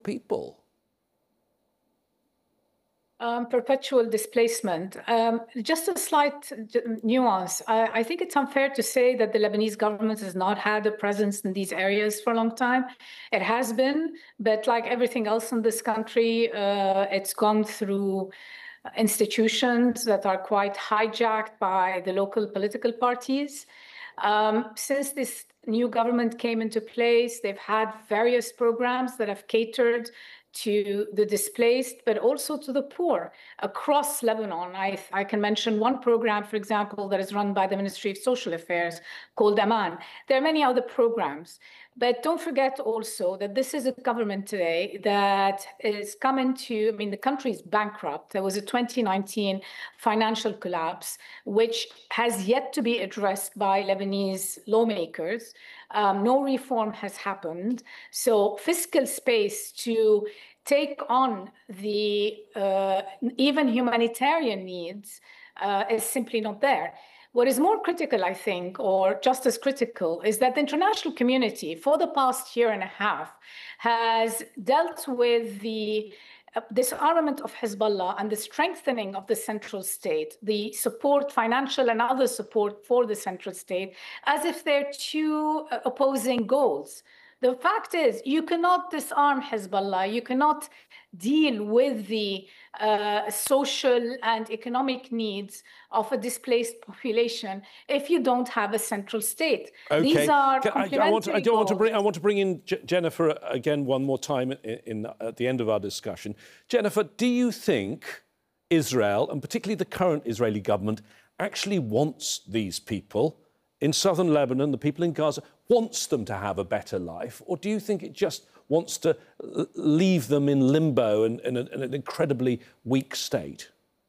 people? Perpetual displacement. Just a slight nuance. I think it's unfair to say that the Lebanese government has not had a presence in these areas for a long time. It has been, but like everything else in this country, it's gone through institutions that are quite hijacked by the local political parties. Since this new government came into place, they've had various programs that have catered to the displaced, but also to the poor across Lebanon. I can mention one program, for example, that is run by the Ministry of Social Affairs called Aman. There are many other programs. But don't forget also that this is a government today that is coming to, I mean, the country is bankrupt. There was a 2019 financial collapse, which has yet to be addressed by Lebanese lawmakers. No reform has happened. So fiscal space to take on the even humanitarian needs is simply not there. What is more critical, I think, or just as critical, is that the international community for the past year and a half has dealt with the disarmament of Hezbollah and the strengthening of the central state, the support, financial and other support for the central state, as if they're two opposing goals. The fact is, you cannot disarm Hezbollah. You cannot deal with the social and economic needs of a displaced population if you don't have a central state. Okay. These are I want to bring in Jennifer again one more time at the end of our discussion. Jennifer, do you think Israel, and particularly the current Israeli government, actually wants these people in southern Lebanon, the people in Gaza, wants them to have a better life? Or do you think it just wants to leave them in limbo and in an incredibly weak state?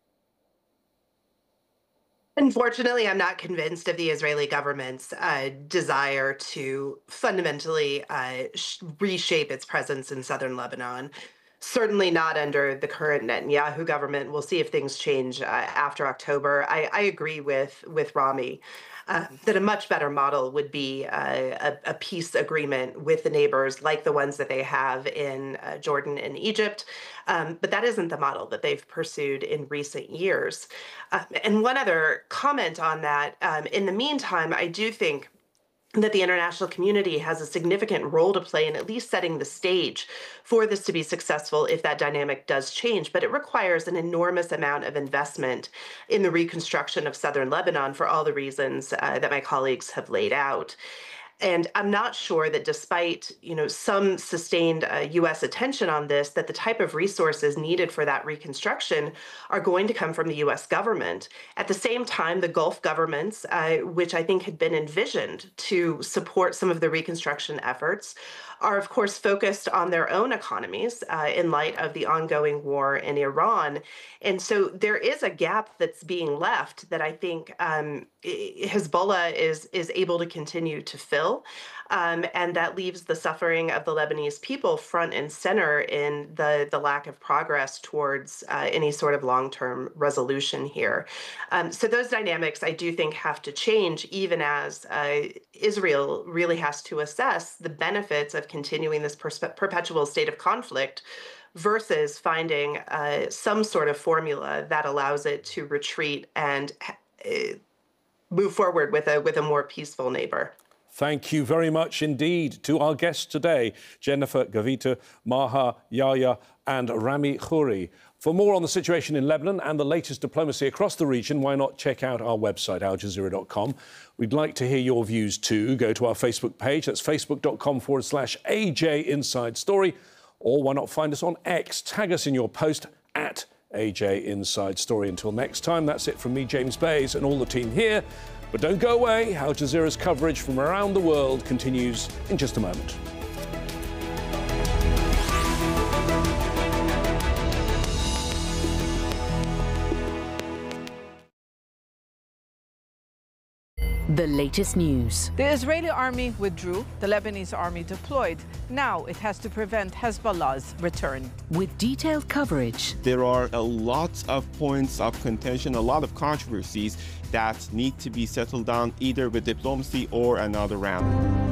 Unfortunately, I'm not convinced of the Israeli government's desire to fundamentally reshape its presence in southern Lebanon. Certainly not under the current Netanyahu government. We'll see if things change after October. I agree with Rami. That a much better model would be a peace agreement with the neighbors like the ones that they have in Jordan and Egypt. But that isn't the model that they've pursued in recent years. And one other comment on that, in the meantime, I do think that the international community has a significant role to play in at least setting the stage for this to be successful if that dynamic does change. But it requires an enormous amount of investment in the reconstruction of southern Lebanon for all the reasons that my colleagues have laid out. And I'm not sure that despite, some sustained U.S. attention on this, that the type of resources needed for that reconstruction are going to come from the U.S. government. At the same time, the Gulf governments, which I think had been envisioned to support some of the reconstruction efforts, are, of course, focused on their own economies in light of the ongoing war in Iran. And so there is a gap that's being left that I think Hezbollah is able to continue to fill. And that leaves the suffering of the Lebanese people front and center in the lack of progress towards any sort of long-term resolution here. So those dynamics, I do think, have to change, even as Israel really has to assess the benefits of continuing this perpetual state of conflict versus finding some sort of formula that allows it to retreat and move forward with a more peaceful neighbor. Thank you very much indeed to our guests today, Jennifer Gavita, Maha Yahya and Rami Khouri. For more on the situation in Lebanon and the latest diplomacy across the region, why not check out our website, aljazeera.com. We'd like to hear your views too. Go to our Facebook page. That's facebook.com/AJ Inside Story. Or why not find us on X? Tag us in your post at AJ Inside Story. Until next time, that's it from me, James Bays, and all the team here. But don't go away. Al Jazeera's coverage from around the world continues in just a moment. The latest news. The Israeli army withdrew, the Lebanese army deployed. Now it has to prevent Hezbollah's return. With detailed coverage. There are a lot of points of contention, a lot of controversies that need to be settled down either with diplomacy or another round.